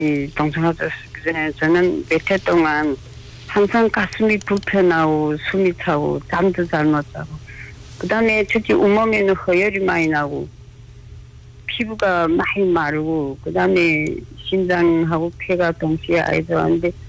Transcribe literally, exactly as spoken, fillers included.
이 동성아도 전에 저는 몇 해 동안 항상 가슴이 불편하고 숨이 차고 잠도 잘 못 자고 그다음에 특히 온몸에는 허열이 많이 나고 피부가 많이 마르고 그다음에 심장하고 폐가 동시에 아이들 하는데